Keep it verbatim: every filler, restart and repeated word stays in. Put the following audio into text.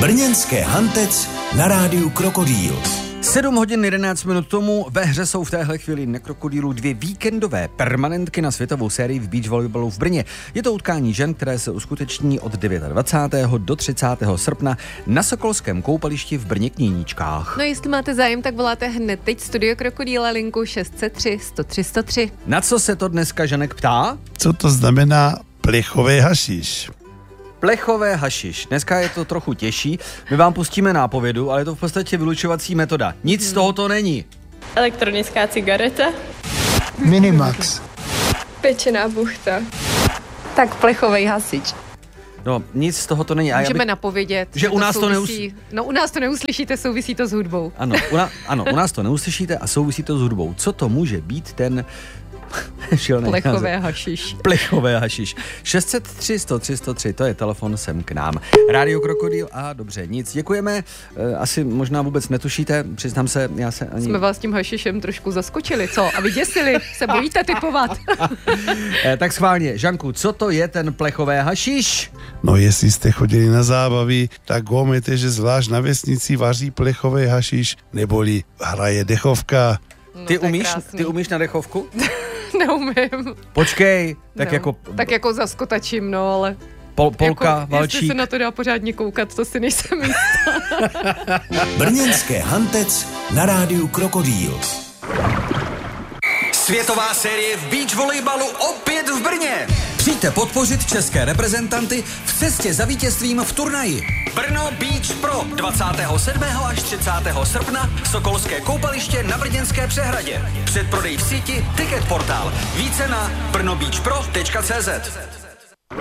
Brněnské Hantec na rádiu Krokodýl. sedm hodin jedenáct minut tomu ve hře jsou v téhle chvíli na Krokodýlu dvě víkendové permanentky na světovou sérii v beach volleyballu v Brně. Je to utkání žen, které se uskuteční od dvacátého devátého do třicátého srpna na Sokolském koupališti v Brně Kníníčkách. No jestli máte zájem, tak voláte hned teď Studio Krokodýla linku šest set tři sto tři sto tři. Na co se to dneska Žanek ptá? Co to znamená plechový hašiš? Plechový hašiš. Dneska je to trochu těžší. My vám pustíme nápovědu, ale je to v podstatě vylučovací metoda. Nic hmm. z toho to není. Elektronická cigareta. Minimax. Pečená buchta. Tak plechovej hasič. No, nic z toho to není. A Můžeme bych... napovědět, že, že u nás to souvisí... to neus... No u nás to neuslyšíte, souvisí to s hudbou. Ano, u, na... ano, u nás to neuslyšíte a souvisí to s hudbou. Co to může být ten... Plechové hašiš. Plechové hašiš. šest set tři sto tři sto tři, to je telefon sem k nám. Rádio Krokodýl a dobře, nic. Děkujeme. Asi možná vůbec netušíte, přiznám se, já se ani... Jsme vás tím hašišem trošku zaskočili, co? A vyděsili, se bojíte typovat. Tak schválně, Žanku, co to je ten plechové hašiš? No jestli jste chodili na zábavy, tak gomete, že zvlášť na vesnici vaří plechový hašiš, neboli hraje dechovka. No, ty, umíš, ty umíš na dechovku? Neumím. Počkej, tak no, jako... Tak jako zaskotačím, no, ale... Pol, polka, jako, valčík. Jestli se na to dá pořádně koukat, to si nejsem jistá. Brněnské Hantec na rádiu Krokodýl. Světová série v beach volejbalu opět v Brně. Přijďte podpořit české reprezentanty v cestě za vítězstvím v turnaji. Brno Beach Pro dvacátého sedmého až třicátého srpna Sokolské koupaliště na Brněnské přehradě. Předprodej v síti Ticket Portál. Více na brno beach pro tečka cé zet.